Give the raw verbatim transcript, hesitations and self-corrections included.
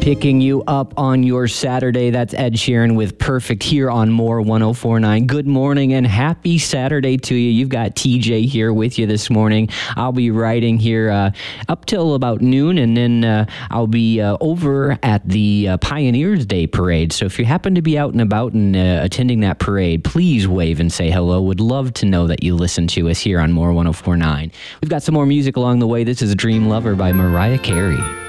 Picking you up on your Saturday. That's Ed Sheeran with Perfect here on More one oh four point nine. Good morning and happy Saturday to you. You've got T J here with you this morning. I'll be riding here uh, up till about noon, and then uh, I'll be uh, over at the uh, Pioneers Day Parade. So if you happen to be out and about and uh, attending that parade, please wave and say hello. Would love to know that you listen to us here on More one oh four point nine. We've got some more music along the way. This is Dream Lover by Mariah Carey.